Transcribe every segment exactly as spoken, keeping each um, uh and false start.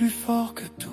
plus fort que tout.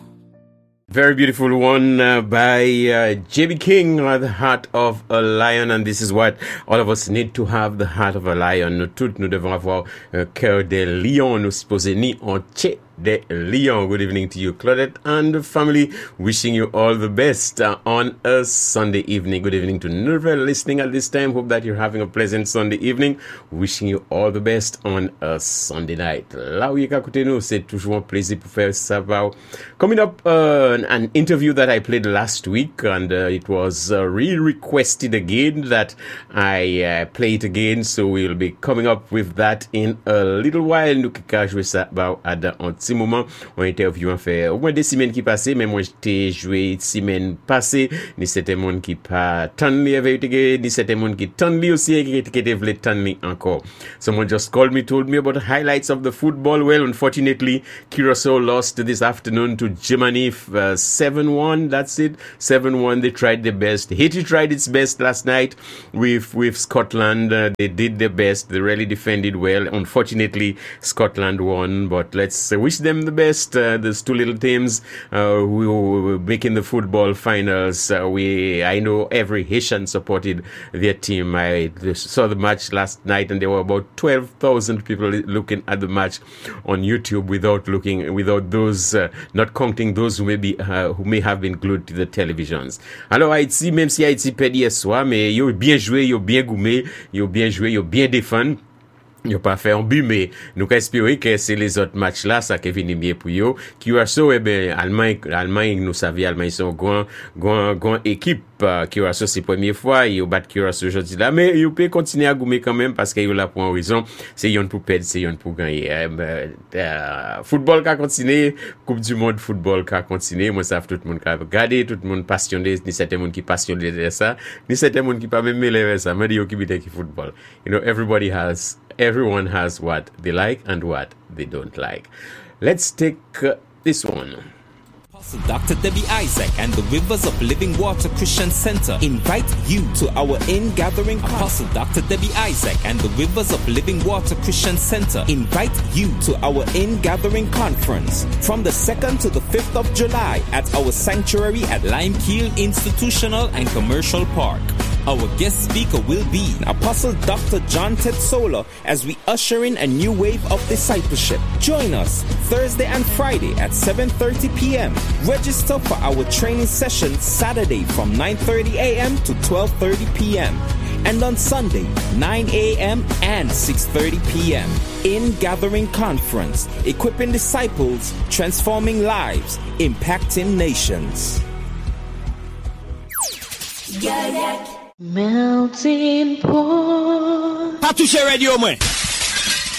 Very beautiful one uh, by uh, J B King, uh, The Heart of a Lion. And this is what all of us need to have, the heart of a lion. Nous tous, nous devons avoir un cœur de lion. Nous supposons ni entier de lion. Good evening to you, Claudette and the family. Wishing you all the best uh, on a Sunday evening. Good evening to Nerva listening at this time. Hope that you're having a pleasant Sunday evening. Wishing you all the best on a Sunday night. Là où à côté nous, c'est toujours un plaisir pour faire ça. Coming up, uh, an interview that I played last week, and uh, it was uh, re-requested again that I uh, play it again. So we'll be coming up with that in a little while. Nous ka jouer ça ba à un petit moment. On interview en fait au moins des semaines qui passaient, mais moi j'étais joué semaine passée. Ni c'était monde qui pas tant li avait été, ni c'était monde qui tant li aussi qui était voulu tant li encore. Someone just called me, told me about the highlights of the football. Well, unfortunately, Curacao lost this afternoon to Germany uh, seven one. That's it, seven one. They tried their best. Haiti tried its best last night with with Scotland. Uh, they did their best. They really defended well. Unfortunately, Scotland won, but let's uh, wish them the best. Uh, there's two little teams uh, who were making the football finals. Uh, we, I know every Haitian supported their team. I saw the match last night, and there were about twelve thousand people looking at the match on YouTube without looking, without those, uh, not counting those who may be, uh, who may have been glued to the televisions. Alors Haïti, même si Haïti perd hier soir, mais ils ont bien joué, ils ont bien goumé, ils ont bien joué, ils ont bien défendu. Ils n'ont pas fait un but, mais nous espérons que c'est les autres matchs là, ça qui vient mieux pour eux. Curacao, eh ben, Allemagne, Allemagne, nous savions, Allemagne sont grand, grand, grand équipe. Curacao, c'est la première fois, ils ont battu Curacao aujourd'hui là, mais ils peuvent continuer à gommer quand même parce qu'ils ont là pour une raison. C'est yon pour perdre, c'est yon pour gagner. Euh, euh, football qui a continué, Coupe du Monde football qui a continué. Moi, ça tout le monde qui a regardé, tout le monde passionné, ni certains monde qui passionné de ça, ni certains monde qui pas même mêlé ça, mais ils qui bite qui football. You know, everybody has, everyone has what they like and what they don't like. Let's take uh, this one. Apostle Doctor Debbie Isaac and the Rivers of Living Water Christian Center invite you to our in-gathering. Apostle Doctor Debbie Isaac and the Rivers of Living Water Christian Center invite you to our in-gathering conference from the second to the fifth of July at our sanctuary at Limekeel Institutional and Commercial Park. Our guest speaker will be Apostle Doctor John Tetsola as we usher in a new wave of discipleship. Join us Thursday and Friday at seven thirty p.m. Register for our training session Saturday from nine thirty a.m. to twelve thirty p.m. and on Sunday nine a.m. and six thirty p.m. In Gathering Conference, equipping disciples, transforming lives, impacting nations. Melting pot. Pas touché radio, moi.